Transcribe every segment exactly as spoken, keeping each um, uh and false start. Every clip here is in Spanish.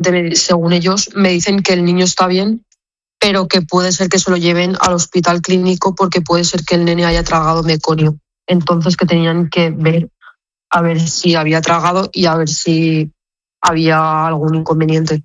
supuestamente, me, según ellos, me dicen que el niño está bien, pero que puede ser que se lo lleven al hospital clínico porque puede ser que el nene haya tragado meconio. Entonces que tenían que ver a ver si había tragado y a ver si había algún inconveniente.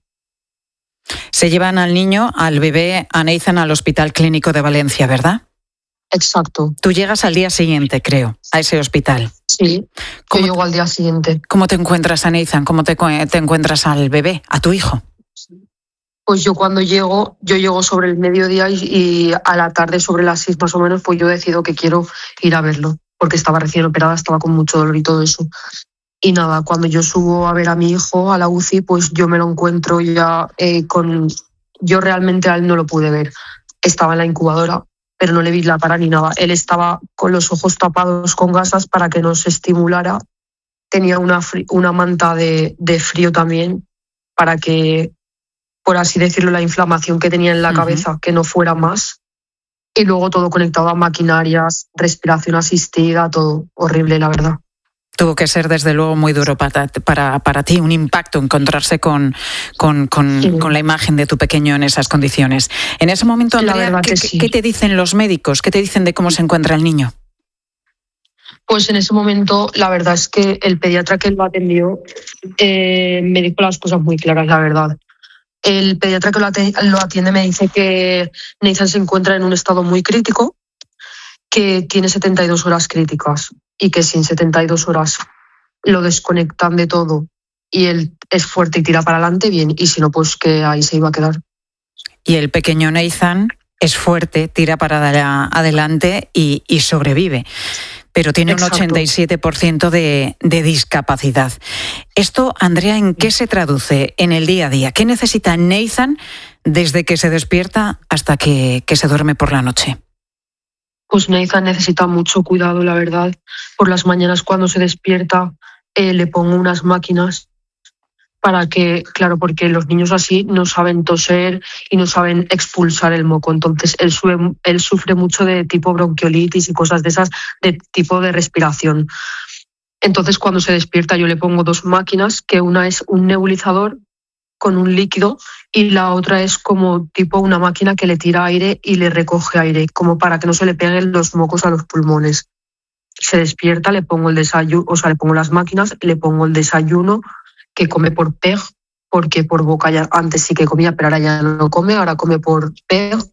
Se llevan al niño, al bebé, a Neizan al Hospital Clínico de Valencia, ¿verdad? Exacto. Tú llegas al día siguiente, creo, a ese hospital. Sí, yo llego al día siguiente. ¿Cómo te encuentras a Neizan? ¿Cómo te, te encuentras al bebé, a tu hijo? Pues yo cuando llego, yo llego sobre el mediodía y, y a la tarde, sobre las seis más o menos, pues yo decido que quiero ir a verlo, porque estaba recién operada, estaba con mucho dolor y todo eso. Y nada, cuando yo subo a ver a mi hijo a la U C I, pues yo me lo encuentro ya eh, con... Yo realmente a él no lo pude ver. Estaba en la incubadora, pero no le vi la cara ni nada. Él estaba con los ojos tapados con gasas para que no se estimulara. Tenía una, fri- una manta de, de frío también para que, por así decirlo, la inflamación que tenía en la uh-huh. cabeza, que no fuera más. Y luego todo conectado a maquinarias, respiración asistida, todo horrible, la verdad. Tuvo que ser, desde luego, muy duro para, para, para ti, un impacto encontrarse con, con, con, sí. con la imagen de tu pequeño en esas condiciones. En ese momento, Andrea, ¿qué, sí. ¿qué te dicen los médicos? ¿Qué te dicen de cómo se encuentra el niño? Pues en ese momento, la verdad es que el pediatra que lo atendió eh, me dijo las cosas muy claras, la verdad. El pediatra que lo atiende, lo atiende me dice que Neizan se encuentra en un estado muy crítico, que tiene setenta y dos horas críticas y que si en setenta y dos horas lo desconectan de todo y él es fuerte y tira para adelante, bien, y si no, pues que ahí se iba a quedar. Y el pequeño Neizan es fuerte, tira para adelante y, y sobrevive, pero tiene Exacto. un ochenta y siete por ciento de, de discapacidad. Esto, Andrea, ¿en qué se traduce en el día a día? ¿Qué necesita Neizan desde que se despierta hasta que, que se duerme por la noche? Pues Neizan necesita mucho cuidado, la verdad. Por las mañanas cuando se despierta eh, le pongo unas máquinas para que, claro, porque los niños así no saben toser y no saben expulsar el moco. Entonces él, sube, él sufre mucho de tipo bronquiolitis y cosas de esas, de tipo de respiración. Entonces cuando se despierta yo le pongo dos máquinas, que una es un nebulizador con un líquido y la otra es como tipo una máquina que le tira aire y le recoge aire, como para que no se le peguen los mocos a los pulmones. Se despierta, le pongo el desayuno, o sea, le pongo las máquinas, le pongo el desayuno que come por P E G, porque por boca ya antes sí que comía, pero ahora ya no come, ahora come por P E G.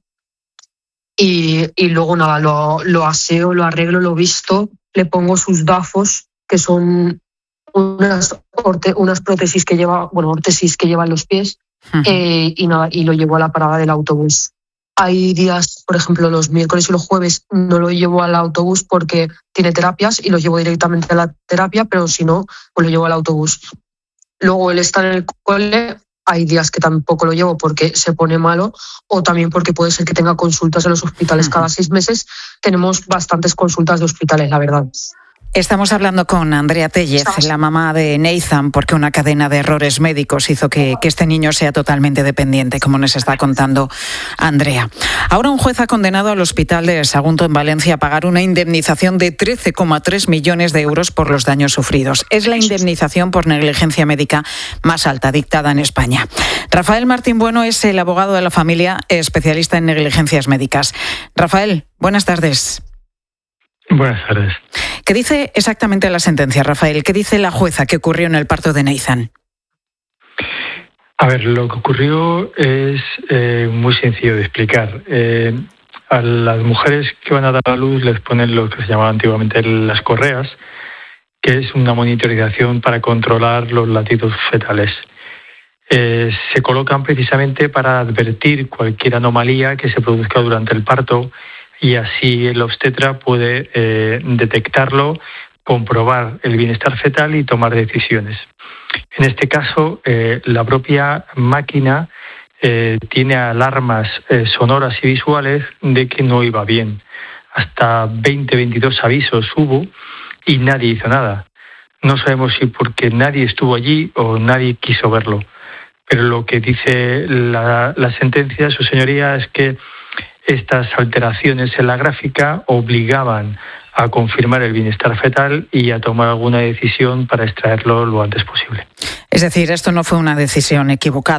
Y, y luego nada, lo, lo aseo, lo arreglo, lo visto, le pongo sus dafos, que son unas, orte, unas prótesis que lleva, bueno, órtesis que lleva en los pies, uh-huh. eh, y nada, y lo llevo a la parada del autobús. Hay días, por ejemplo, los miércoles y los jueves no lo llevo al autobús porque tiene terapias y lo llevo directamente a la terapia, pero si no, pues lo llevo al autobús. Luego él está en el cole, hay días que tampoco lo llevo porque se pone malo o también porque puede ser que tenga consultas en los hospitales uh-huh. cada seis meses. Tenemos bastantes consultas de hospitales, la verdad. Estamos hablando con Andrea Tellez, la mamá de Neizan, porque una cadena de errores médicos hizo que, que este niño sea totalmente dependiente, como nos está contando Andrea. Ahora un juez ha condenado al Hospital de Sagunto en Valencia a pagar una indemnización de trece coma tres millones de euros por los daños sufridos. Es la indemnización por negligencia médica más alta dictada en España. Rafael Martín Bueno es el abogado de la familia, especialista en negligencias médicas. Rafael, buenas tardes. Buenas tardes. ¿Qué dice exactamente la sentencia, Rafael? ¿Qué dice la jueza que ocurrió en el parto de Neizan? A ver, lo que ocurrió es eh, muy sencillo de explicar. Eh, a las mujeres que van a dar a luz les ponen lo que se llamaba antiguamente las correas, que es una monitorización para controlar los latidos fetales. Eh, se colocan precisamente para advertir cualquier anomalía que se produzca durante el parto, y así el obstetra puede eh, detectarlo, comprobar el bienestar fetal y tomar decisiones. En este caso, eh, la propia máquina eh, tiene alarmas eh, sonoras y visuales de que no iba bien. Hasta veinte, veintidós avisos hubo y nadie hizo nada. No sabemos si porque nadie estuvo allí o nadie quiso verlo. Pero lo que dice la, la sentencia, su señoría, es que estas alteraciones en la gráfica obligaban a confirmar el bienestar fetal y a tomar alguna decisión para extraerlo lo antes posible. Es decir, esto no fue una decisión equivocada.